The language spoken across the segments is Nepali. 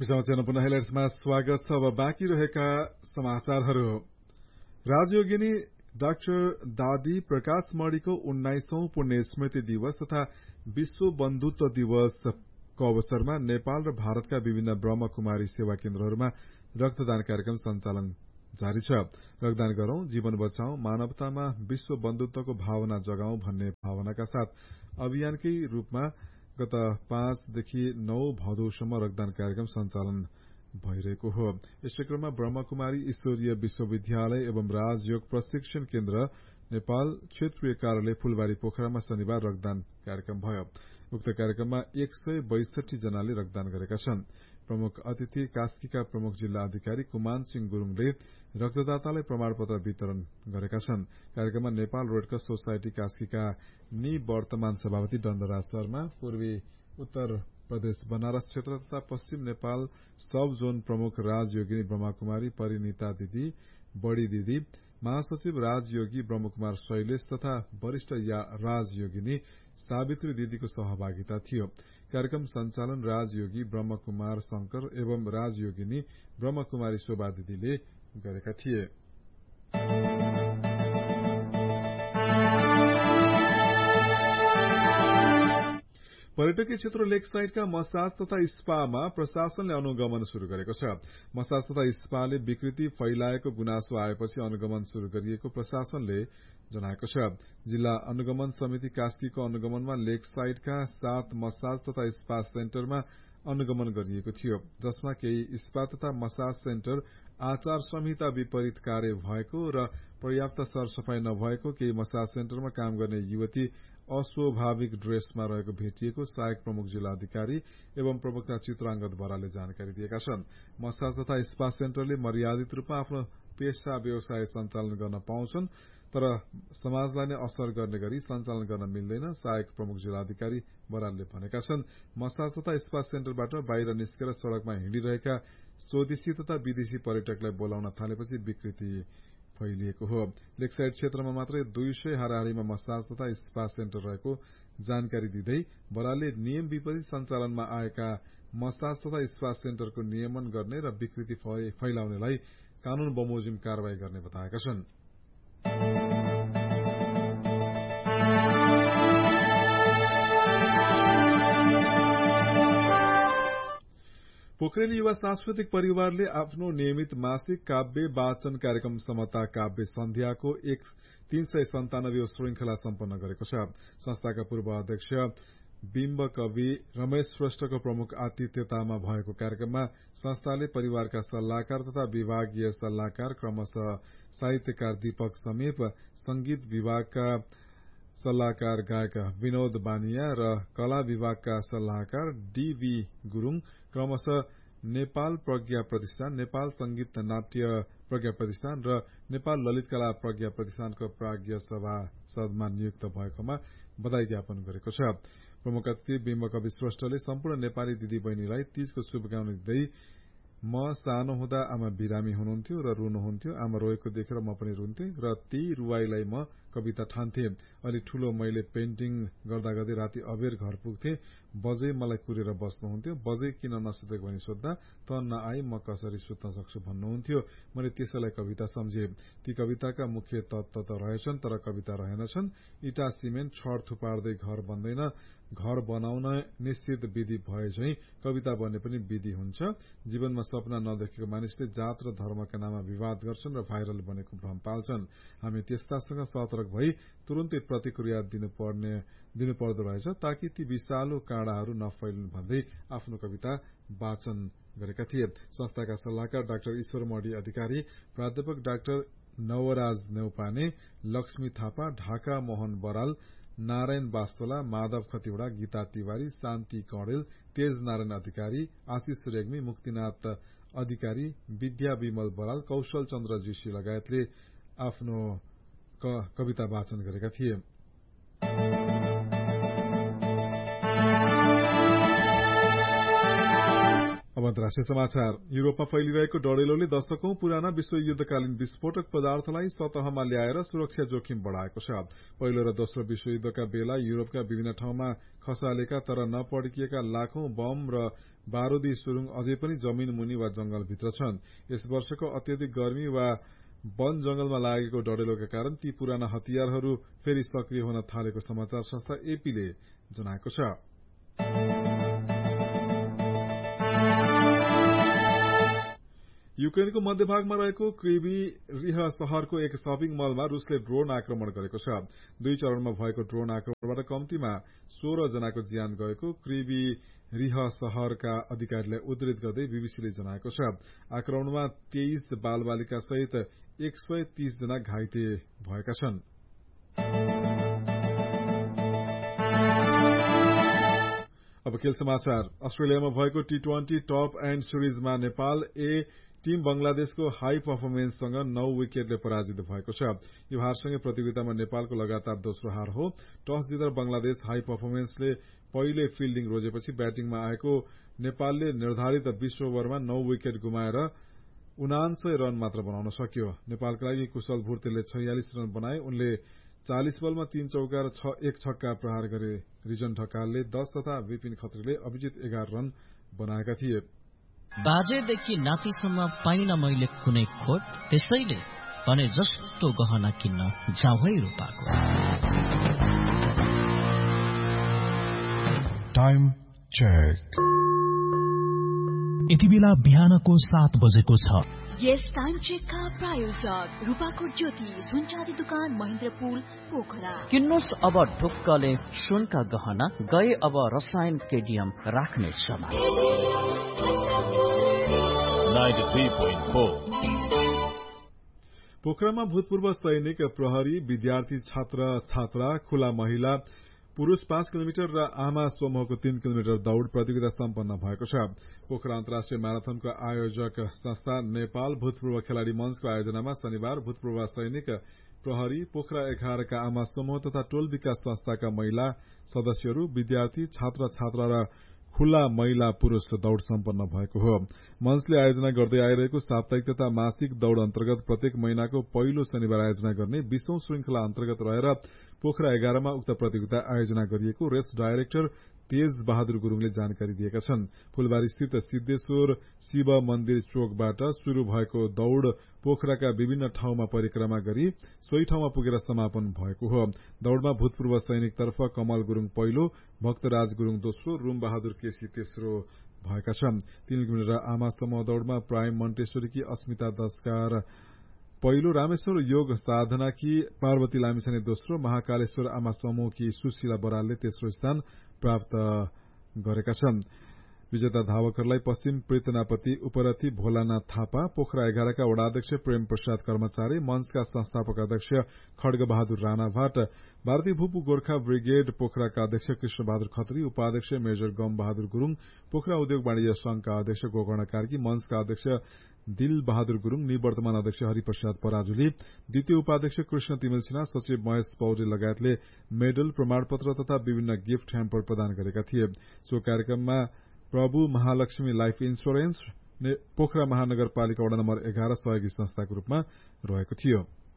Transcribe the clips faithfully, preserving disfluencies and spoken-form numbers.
विषम पुनः हेलर्समा स्वागत छ। अब बाँकी रहेका समाचारहरू। राजयोगिनी डाक्टर दादी प्रकाश मणिको उन्नाइसौं पुण्य स्मृति दिवस तथा विश्व बन्धुत्व दिवसको अवसरमा नेपाल र भारतका विभिन्न ब्रह्मकुमारी सेवा केन्द्रहरूमा रक्तदान कार्यक्रम सञ्चालन जारी छ। रक्तदान गरौं, जीवन बचाउँ, मानवतामा विश्व बन्धुत्वको भावना जगाउँ भन्ने भावनाका साथ अभियानकै रूपमा गत पाँचदेखि नौ भदौसम्म रक्तदान कार्यक्रम सञ्चालन भइरहेको हो। यसै क्रममा ब्रह्मकुमारी ईश्वरीय विश्वविद्यालय एवं राजयोग प्रशिक्षण केन्द्र नेपाल क्षेत्रीय कार्यालय फूलबारी पोखरामा शनिबार रक्तदान कार्यक्रम भयो। उक्त कार्यक्रममा एक सय बैसठी जनाले रक्तदान गरेका छन्। प्रमुख अतिथि कास्कीका प्रमुख जिल्ला अधिकारी कुमान सिंह गुरूङले रक्तदातालाई प्रमाणपत्र वितरण गरेका छन्। कार्यक्रममा नेपाल रेडक्रस सोसाइटी कास्कीका निवर्तमान सभापति डन्दराज शर्मा, पूर्वी उत्तर प्रदेश बनारस क्षेत्र तथा पश्चिम नेपाल सब जोन प्रमुख राजयोगिनी ब्रह्मकुमारी परिणीता दिदी, बड़ी दिदी, महासचिव राजयोगी ब्रह्मकुमार शैलेश तथा वरिष्ठ राजयोगिनी सावित्री दिदीको सहभागिता थियो। कार्यक्रम सञ्चालन राजयोगी ब्रह्मकुमार शंकर एवं राजयोगिनी ब्रह्मकुमारी शोभा दिदीले गरेका थिए। पर्यटकीय क्षेत्र लेक साइडका मसाज तथा स्पामा प्रशासनले अनुगमन शुरू गरेको छ। मसाज तथा स्पाले विकृति फैलाएको गुनासो आएपछि अनुगमन शुरू गरिएको प्रशासनले जनाएको छ। जिल्ला अनुगमन समिति कास्कीको अनुगमनमा लेक साइडका सात मसाज तथा स्पा सेन्टरमा अनुगमन गरिएको थियो, जसमा केही स्पा तथा मसाज सेन्टर आचार संहिता विपरीत कार्य भएको र पर्याप्त सरसफाई नभएको, केही मसाज सेन्टरमा काम गर्ने युवती अस्वाभाविक ड्रेसमा रहेको भेटिएको सहायक प्रमुख जिल्ला अधिकारी एवं प्रवक्ता चित्रांगद बरालले जानकारी दिएका छन्। मसाज तथा स्पा सेन्टरले मर्यादित रूपमा आफ्नो पेशा व्यवसाय सञ्चालन गर्न पाउँछन्, तर समाजलाई नै असर गर्ने गरी सञ्चालन गर्न मिल्दैन, सहायक प्रमुख जिल्ला अधिकारी बरालले भनेका छन्। मसाज तथा स्पा सेन्टरबाट बाहिर निस्केर सड़कमा हिँडिरहेका स्वदेशी तथा विदेशी पर्यटकलाई बोलाउन थालेपछि विकृति फैलिएको हो। लेकसाइड क्षेत्रमा मात्रै दुई सय हाराहारीमा मसाज तथा स्पा सेन्टर रहेको जानकारी दिँदै बरालले नियम विपरीत सञ्चालनमा आएका मसाज तथा स्पा सेन्टरको नियमन गर्ने र विकृति फैलाउनेलाई कानून बमोजिम कार्यवाही गर्ने बताएका छन्। पोखरेली युवा सांस्कृतिक परिवारले आफ्नो नियमित मासिक काव्य वाचन कार्यक्रम समता काव्य सन्ध्याको एक तीन सय सन्तानब्बे श्रृंखला सम्पन्न गरेको छ। संस्थाका पूर्व अध्यक्ष बिम्ब कवि रमेश श्रेष्ठको प्रमुख आतिथ्यतामा भएको कार्यक्रममा संस्थाले परिवारका सल्लाहकार तथा विभागीय सल्लाहकार क्रमशः साहित्यकार दीपक समेत, संगीत विभागका सल्लाहकार गायक विनोद बानिया र कला विभागका सल्लाहकार डीबी गुरूङ क्रमशः नेपाल प्रज्ञा प्रतिष्ठान, नेपाल संगीत नाट्य प्रज्ञा प्रतिष्ठान र नेपाल ललित कला प्रज्ञा प्रतिष्ठानको प्राज्ञ सभासदमा नियुक्त भएकोमा बधाई ज्ञापन गरेको छ। प्रमुख अतिथि बिम्ब कवि श्रेष्ठले सम्पूर्ण नेपाली दिदी बहिनीलाई तीजको शुभकामना दिँदै म सानो हुँदा आमा बिरामी हुनुहुन्थ्यो र रुनुहुन्थ्यो, आमा रोएको देखेर म पनि रुन्थे र त्यही रुवाईलाई म कविता ठान्थे। अलि ठूलो मैले पेन्टिङ गर्दा गर्दै राति अबेर घर पुग्थे, बजै मलाई कुरेर बस्नुहुन्थ्यो, बजै किन नसुतेको भनी सोद्धा त नआई म कसरी सुत्न सक्छु भन्नुहुन्थ्यो। मैले त्यसैलाई कविता सम्झे। ती कविताका मुख्य तत्व त रहेछन्, तर कविता रहेनछन्। इटा सिमेन्ट छड थुपार्दै घर बन्दैन, घर बनाउन निश्चित विधि भए झैं कविता बन्ने पनि विधि हुन्छ। जीवनमा सपना नदेखेको मानिसले जात र धर्मका नाममा विवाद गर्छन् र भाइरल बनेको भ्रम पाल्छन्। हामी त्यस्तासँग सतर्क भई तुरुन्तै प्रतिक्रिया दिनुपर्ने दिनुपर्दो रहेछ, ताकि ती विषालु काँडाहरू नफैलुन् भन्दै आफ्नो कविता वाचन गरेका थिए। संस्थाका सल्लाहकार डाक्टर ईश्वरमणि अधिकारी, प्राध्यापक डाक्टर नवराज नेउपाने, लक्ष्मी थापा, ढाका मोहन बराल, नारायण बास्तोला, माधव खतिवड़ा, गीता तिवारी, शान्ति कौडेल, तेज नारायण अधिकारी, आशिष रेग्मी, मुक्तिनाथ अधिकारी, विद्या विमल बराल, कौशल चन्द्र जोशी लगायतले आफ्नो कविता वाचन गरेका थिए। अब अन्तर्राष्ट्रिय समाचार। युरोपमा फैलिरहेको डढेलोले दशकौं पुराना विश्वयुद्धकालीन विस्फोटक पदार्थलाई सतहमा ल्याएर सुरक्षा जोखिम बढ़ाएको छ। पहिलो र दोस्रो विश्वयुद्धका बेला युरोपका विभिन्न ठाउँमा खसालेका तर नपड्किएका लाखौं बम र बारूदी सुरुङ अझै पनि जमीन मुनि वा जंगलभित्र छन्। यस वर्षको अत्यधिक गर्मी वा वन जंगलमा लागेको डढेलोका कारण ती पुराना हतियारहरू फेरि सक्रिय हुन थालेको समाचार संस्था एपीले जनाएको छ। युक्रेनको मध्यभागमा रहेको क्रिभी रिह शहरको एक शपिङ मलमा रूसले ड्रोन आक्रमण गरेको छ। दुई चरणमा भएको ड्रोन आक्रमणबाट कम्तीमा सोह्र जनाको ज्यान गएको क्रिभी रिह शहरका अधिकारीलाई उद्धृत गर्दै बीबीसीले जनाएको छ। आक्रमणमा तेइस बालबालिका सहित एक सय तीस जना घाइते भएका छन्। अब खेल समाचार। अस्ट्रेलियामा भएको T twenty top and सिरिजमा Nepal A team बंगलादेशको हाई पर्फर्मेन्ससँग नौ विकेटले पराजित भएको छ। यो हारसँगै प्रतियोगितामा नेपालको लगातार दोस्रो हार हो। टस जितेर बंगलादेश हाई पर्फर्मेन्सले पहिले फिल्डिङ रोजेपछि ब्याटिङमा आएको नेपालले निर्धारित बीस ओभरमा नौ विकेट गुमाएर उनान्सय रन मात्र बनाउन सक्यो। नेपालका लागि कुशल भुर्तेलले छयालिस रन बनाए। उनले चालिस बलमा तीन चौका र एक छक्का प्रहार गरे। रिजन ढकालले दस तथा विपिन खत्रीले अभिजित एघार रन बनाएका थिए। बाजेदेखि नातिसम्म पाइन मैले कुनै खोट, त्यसैले भने जस्तो गहना किन्न जाऊ है रूपाको। Time check. यति बेला बिहानको सात बजेको छ। यस टाइम चेकका प्रायोजक रूपाकोट ज्योति सुनचाँदी दुकान महेन्द्रपुल पोखरा। किन्नुहोस् अब ढुक्कले सुनका गहना, गए अब रसायन केडियम राख्ने समय। पोखरामा भूतपूर्व सैनिक, प्रहरी, विद्यार्थी, छात्र छात्रा, खुला महिला, पुरूष पाँच किलोमिटर र आमा समूहको तीन किलोमिटर दौड़ प्रतियोगिता सम्पन्न भएको छ। पोखरा अन्तर्राष्ट्रिय म्याराथनको आयोजक संस्था नेपाल भूतपूर्व खेलाड़ी मञ्चको आयोजनामा शनिबार भूतपूर्व सैनिक, प्रहरी, पोखरा एघारका आमा समूह तथा टोल विकास संस्थाका महिला सदस्यहरू, विद्यार्थी, छात्र छात्रा र खुल्ला महिला पुरूष दौड़ सम्पन्न भएको हो। मञ्चले आयोजना गर्दै आइरहेको साप्ताहिक तथा मासिक दौड़ अन्तर्गत प्रत्येक महिनाको पहिलो शनिबार आयोजना गर्ने बीसौं श्रृंखला अन्तर्गत रहेर पोखरा एघारमा उक्त प्रतियोगिता आयोजना गरिएको रेस डाइरेक्टर तेज बहादुर गुरूङले जानकारी दिएका छन्। फुलबारी स्थित सिद्धेश्वर शिव मन्दिर चोकबाट शुरू भएको दौड़ पोखराका विभिन्न ठाउँमा परिक्रमा गरी सोही ठाउँमा पुगेर समापन भएको हो। दौड़मा भूतपूर्व सैनिकतर्फ कमल गुरूङ पहिलो, भक्तराज गुरूङ दोस्रो, रूम बहादुर केसी तेस्रो भएका छन्। तीन किलोमिटर आमा समूह दौड़मा प्राइम मन्टेश्वरीकी अस्मिता दशकार पहिलो, रामेश्वर योग साधनाकी पार्वती लामिछाने दोस्रो, महाकालेश्वर आमा समूहकी सुशीला बरालले तेस्रो स्थान प्राप्त गरेका छन्। विजेता धावकहरूलाई पश्चिम प्रीतनापति उपरथी भोलानाथ थापा, पोखरा एघारका वडाध्यक्ष प्रेम प्रसाद कर्मचारी, मञ्चका संस्थापक अध्यक्ष खड्ग बहादुर राणा भाट, भारतीय भूपू गोर्खा ब्रिगेड पोखराका अध्यक्ष कृष्ण बहादुर खत्री, उपाध्यक्ष मेजर गम बहादुर गुरूङ, पोखरा उद्योग वाणिज्य संघका अध्यक्ष गोकर्ण कार्की, मञ्चका अध्यक्ष दिल बहादुर गुरूङ, निवर्तमान अध्यक्ष हरिप्रसाद पराजुली, द्वितीय उपाध्यक्ष कृष्ण तिमिल सिन्हा, सचिव महेश पौडेल लगायतले मेडल, प्रमाणपत्र तथा विभिन्न गिफ्ट ह्याम्पर प्रदान गरेका थिए। सो कार्यक्रममा प्रभु महालक्ष्मी लाइफ इन्स्योरेन्स पोखरा महानगरपालिका वडा नम्बर एघार सहयोगी संस्थाको रूपमा रहेको थियो।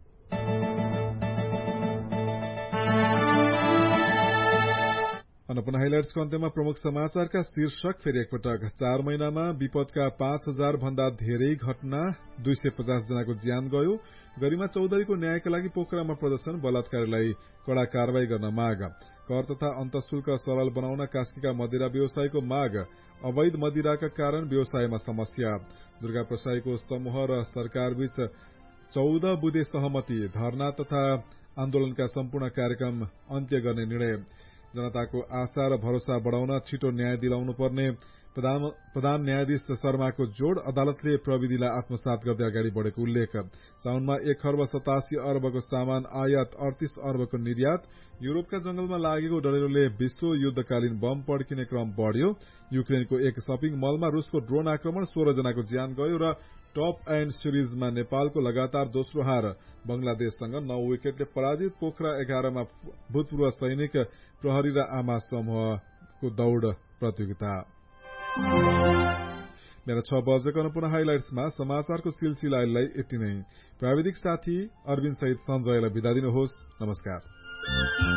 अन्नपूर्ण हाइलाइट्सको अन्त्यमा प्रमुख समाचारका शीर्षक फेरि एकपटक। चार महिनामा विपदका पाँच हजार भन्दा धेरै घटना, दुई सय पचास जनाको ज्यान गयो। गरिमा चौधरीको न्यायका लागि पोखरामा प्रदर्शन, बलात्कारीलाई कड़ा कारवाही गर्न माग। कर तथा अन्तशुल्क सरल बनाउन कास्कीका मदिरा व्यवसायीको माग। अवैध मदिराका कारण व्यवसायमा समस्या। दुर्गा प्रसाईको समूह र सरकारबीच चौध बुधे सहमति। धरना तथा आन्दोलनका सम्पूर्ण कार्यक्रम अन्त्य गर्ने निर्णय। जनताको आशा र भरोसा बढ़ाउन छिटो न्याय दिलाउनु पर्ने प्रधान न्यायाधीश शर्माको जोड़। अदालतले प्रविधिलाई आत्मसात गर्दै अगाडि बढ़ेको उल्लेख। साउनमा एक खर्ब सतासी अर्बको सामान आयात, अडतीस अर्बको निर्यात। युरोपका जंगलमा लागेको डढेलोले विश्व युद्धकालीन बम पड्किने क्रम बढ़्यो। युक्रेनको एक शपिङ मलमा रूसको ड्रोन आक्रमण, सोह्र जनाको ज्यान गयो र टप एण्ड सिरिजमा नेपालको लगातार दोस्रो हार। बंगलादेशसँग नौ विकेटले पराजित। पोखरा एघारमा भूतपूर्व सैनिक, प्रहरी र आमा समूहको दौड़ प्रतियोगिता। बिहान छ बजेको पुनः हाइलाइट्समा समाचारको सिलसिलालाई यति नै। प्राविधिक साथी अरविन्द सहित सञ्जयलाई बिदा दिनुहोस्। नमस्कार।